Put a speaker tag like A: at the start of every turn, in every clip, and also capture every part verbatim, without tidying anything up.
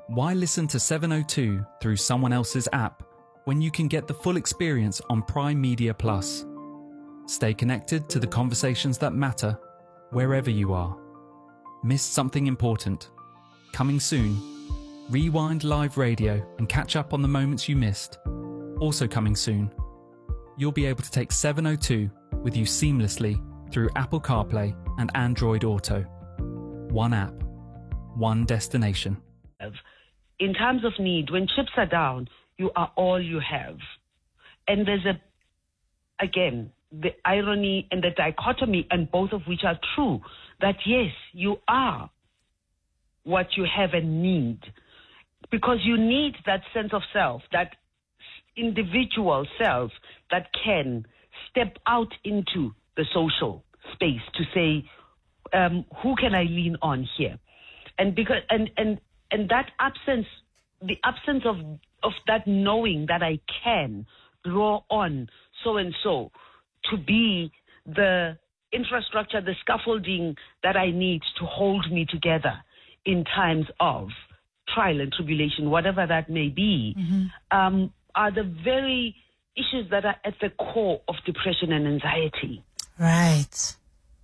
A: Why listen to seven oh two through someone else's app when you can get the full experience on Prime Media Plus? Stay connected to the conversations that matter wherever you are. Missed something important? Coming soon. Rewind live radio and catch up on the moments you missed. Also coming soon. You'll be able to take seven oh two with you seamlessly through Apple CarPlay and Android Auto. One app, one destination.
B: In times of need, when chips are down, you are all you have. And there's a, again, the irony and the dichotomy, and both of which are true, that yes, you are what you have and need, because you need that sense of self, that individual self that can step out into the social space to say, um, who can I lean on here? And because and and and that absence, the absence of of that knowing that I can draw on so and so to be the infrastructure, the scaffolding that I need to hold me together in times of trial and tribulation, whatever that may be, mm-hmm. um, are the very issues that are at the core of depression and anxiety.
C: Right.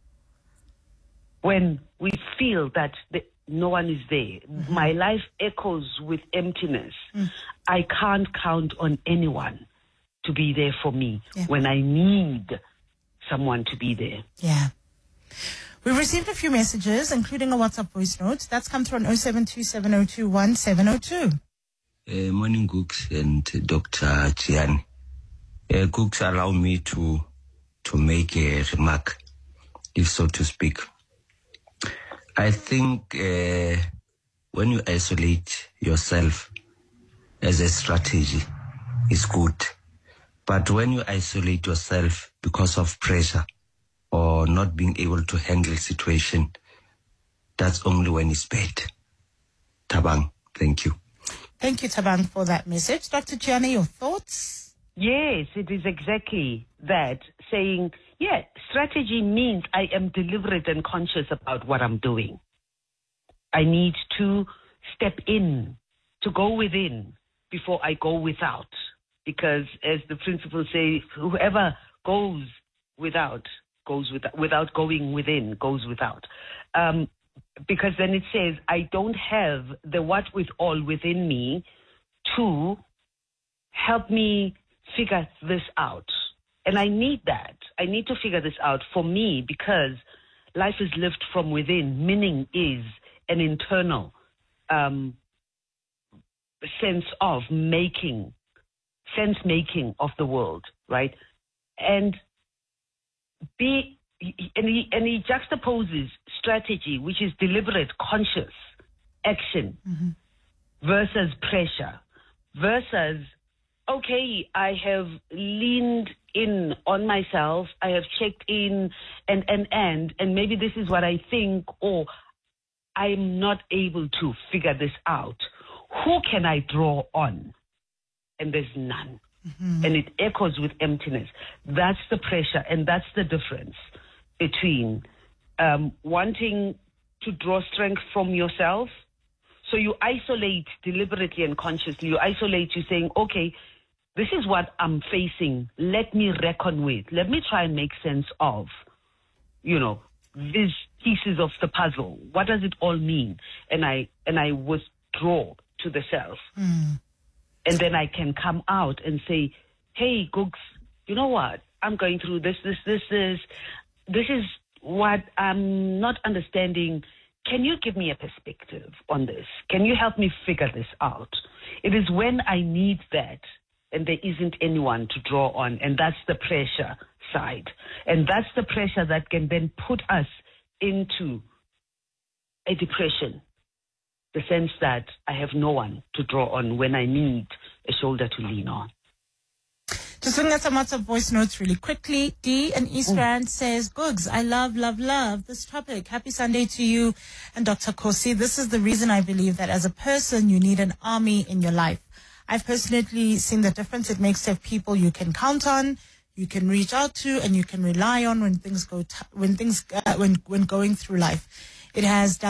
B: When we feel that the, no one is there, mm-hmm. my life echoes with emptiness. Mm. I can't count on anyone to be there for me yeah. when I need someone to be there.
C: Yeah. We've received a few messages, including a WhatsApp voice note. That's come through on oh seven two seven oh two one seven oh two.
D: Uh, morning, Gooks and Doctor Gianni. Uh, Gooks, allow me to to make a remark, if so to speak. I think uh, when you isolate yourself as a strategy, it's good. But when you isolate yourself because of pressure or not being able to handle situation, that's only when it's bad. Tabang, thank you.
C: Thank you, Tabang, for that message. Doctor Gianni, your thoughts?
B: Yes, it is exactly that, saying, yeah, strategy means I am deliberate and conscious about what I'm doing. I need to step in, to go within before I go without. Because as the principle says, whoever goes without, goes without, without going within, goes without. Um, because then it says, I don't have the what with all within me to help me figure this out. And I need that. I need to figure this out for me, because life is lived from within. Meaning is an internal um, sense of making, sense making of the world, right? And be and he, and he juxtaposes strategy, which is deliberate, conscious action, mm-hmm. versus pressure, versus, okay, I have leaned in on myself, I have checked in, and, and, and, and maybe this is what I think, or I'm not able to figure this out. Who can I draw on? And there's none. Mm-hmm. And it echoes with emptiness. That's the pressure, and that's the difference between um, wanting to draw strength from yourself. So you isolate deliberately and consciously. You isolate, you saying, okay, this is what I'm facing. Let me reckon with. Let me try and make sense of, you know, these pieces of the puzzle. What does it all mean? And I and I withdraw to the self. Mm. And then I can come out and say, hey, Gooks, you know what? I'm going through this, this, this, this. This is what I'm not understanding. Can you give me a perspective on this? Can you help me figure this out? It is when I need that and there isn't anyone to draw on, and that's the pressure side. And that's the pressure that can then put us into a depression. The sense that I have no one to draw on when I need a shoulder to lean on.
C: Just looking at some WhatsApp voice notes really quickly. D in East Rand says, Googs, I love, love, love this topic. Happy Sunday to you and Doctor Kosi. This is the reason I believe that as a person, you need an army in your life. I've personally seen the difference it makes to have people you can count on, you can reach out to, and you can rely on when things go, t- when things, uh, when, when going through life. It has done